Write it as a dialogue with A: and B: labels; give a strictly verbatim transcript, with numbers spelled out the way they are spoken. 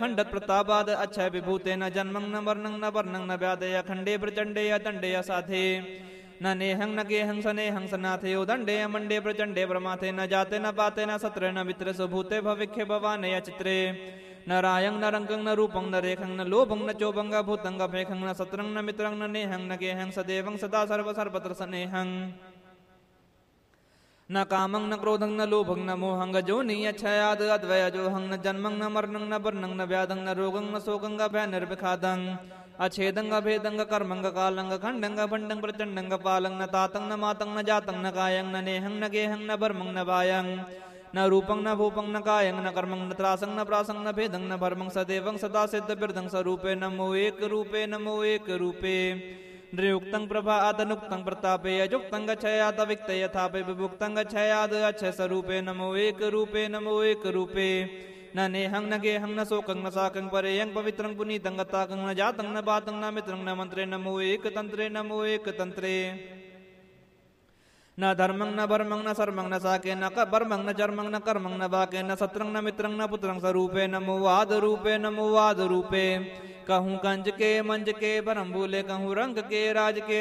A: खंडत प्रतापाद अक्षय विभूते न जन्मं न वर्णं न वर्णं न व्यादय खंडे प्रचंडे दंडे साधे न नेहं न गेहं सनेहं सनाथे दंडे मंडे प्रचंडे प्रमाथे न जाते न पाते न सत्रे न वित्र सुभूते भविख्य भवान या चित्रे न रायं न रंगं न रूपं न रेखं न लोभं न चोभंग भूतं भेखं न सत्रं न मित्रं न नेहं न गेहं सदेवं सदा सर्व सर्वत्र सनेहं न कामं न क्रोधं न लोभं न मोहं जो नियच्छयाद अद्वय जोहं न जन्मं न मरणं न वर्णं न व्याधं न रोगं न शोकं भय निर्विखादं अछेदं भेदं कर्मं कालं खंडं भंडं प्रचंडं पालं न तातं न मातं न जातं न कायं न नेहं न गेहं न भर्मं न वायं न रूपं न भूपं न कायं न कर्मं न त्रासं न प्रासं न भेदं न भर्मं सदेवं सदा सिद्ध बिरदं स्वरूपे नमो एक रूपे नमो एक रूपे नृयुक्तं प्रभा आतनुक्तं प्रतापे अजुक्तं गच्छयात विक्त यथापि विभुक्तं गच्छयाद अक्षय स्वरूपे नमो एक रूपे नमो एक रूपे न नेहं न गेहं न शोकं न साकं परेयं पवित्रं पुनीतं गताकं न जातं न बातं न मित्रं न मंत्रे नमो एक तंत्रे नमो एक तंत्रे न धर्मं न भर्मं न सर्मं न साके न कर्मं न चर्मं न कर्मं न वाके न सत्रं न मित्रं न पुत्रं स्वरूपे नमो वाद रूपे नमो वाद रूपे कहूँ कंज के मंज के परम भूले कहूँ रंग के राज के